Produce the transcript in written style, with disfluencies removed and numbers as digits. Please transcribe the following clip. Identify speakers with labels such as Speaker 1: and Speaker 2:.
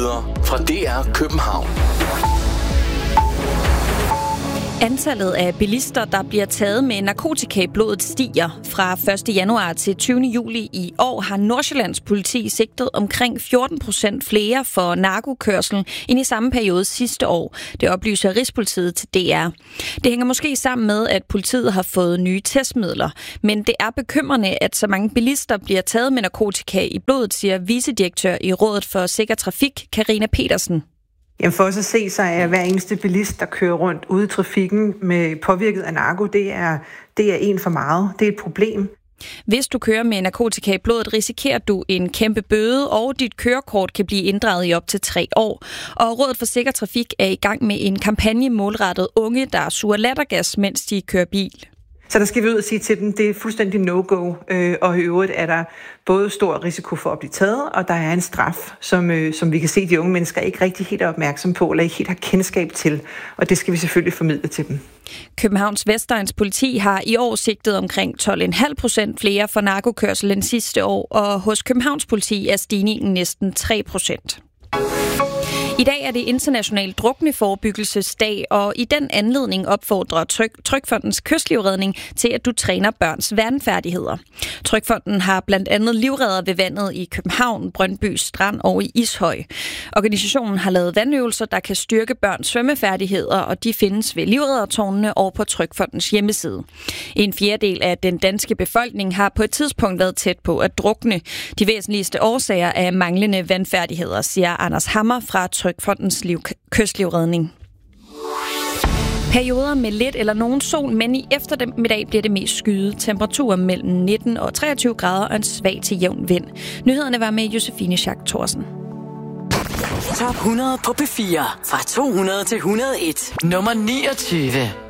Speaker 1: nyheder fra DR København.
Speaker 2: Antallet af bilister, der bliver taget med narkotika i blodet, stiger. Fra 1. januar til 20. juli i år har Nordsjællands politi sigtet omkring 14% flere for narkokørsel end i samme periode sidste år. Det oplyser Rigspolitiet til DR. Det hænger måske sammen med, at politiet har fået nye testmidler. Men det er bekymrende, at så mange bilister bliver taget med narkotika i blodet, siger vicedirektør i Rådet for Sikker Trafik, Karina Petersen.
Speaker 3: Jamen for os at se, så er hver eneste bilist, der kører rundt ude i trafikken med påvirket af narko, det er en for meget. Det er et problem.
Speaker 2: Hvis du kører med narkotika i blodet, risikerer du en kæmpe bøde, og dit kørekort kan blive inddraget i op til 3 år. Og Rådet for Sikker Trafik er i gang med en kampagne målrettet unge, der suger lattergas, mens de kører bil.
Speaker 3: Så der skal vi ud og sige til dem, det er fuldstændig no-go, og i øvrigt er der både stor risiko for at blive taget, og der er en straf, som vi kan se, de unge mennesker ikke rigtig helt er opmærksom på, eller ikke helt har kendskab til, og det skal vi selvfølgelig formidle til dem.
Speaker 2: Københavns Vestegns politi har i år sigtet omkring 12,5% flere for narkokørsel end sidste år, og hos Københavns politi er stigningen næsten 3%. I dag er det international drukneforebyggelsesdag, og i den anledning opfordrer Trygfondens Kystlivredning til, at du træner børns vandfærdigheder. Trygfonden har blandt andet livredder ved vandet i København, Brøndby Strand og i Ishøj. Organisationen har lavet vandøvelser, der kan styrke børns svømmefærdigheder, og de findes ved livreddertårnene og på Trygfondens hjemmeside. 1/4 af den danske befolkning har på et tidspunkt været tæt på at drukne. De væsentligste årsager er manglende vandfærdigheder, siger Anders Hammer fra Trygfondens Kystlivredning. Perioder med lidt eller nogen sol, men i eftermiddag bliver det mest skyet. Temperaturer mellem 19 og 23 grader og en svag til jævn vind. Nyhederne var med Josefine Schack Thorsen.
Speaker 4: Top 100 på P4 fra 200 til 101. Nummer 29.